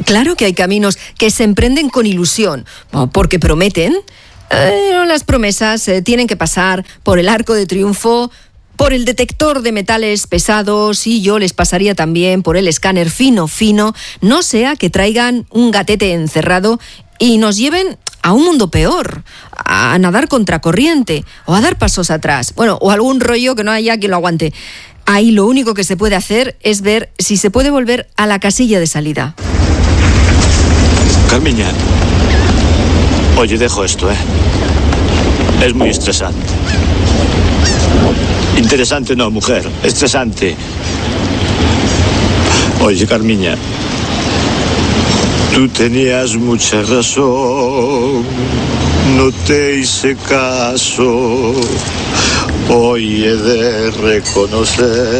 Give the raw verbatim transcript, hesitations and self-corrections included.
Claro que hay caminos que se emprenden con ilusión, porque prometen. Eh, las promesas eh, tienen que pasar por el arco de triunfo, por el detector de metales pesados, y yo les pasaría también por el escáner fino, fino, no sea que traigan un gatete encerrado y nos lleven a un mundo peor, a nadar contracorriente o a dar pasos atrás, bueno, o algún rollo que no haya quien lo aguante. Ahí lo único que se puede hacer es ver si se puede volver a la casilla de salida. Carmiña, oye, dejo esto, ¿eh? Es muy estresante. Interesante no, mujer, estresante. Oye, Carmiña, tú tenías mucha razón, no te hice caso, hoy he de reconocer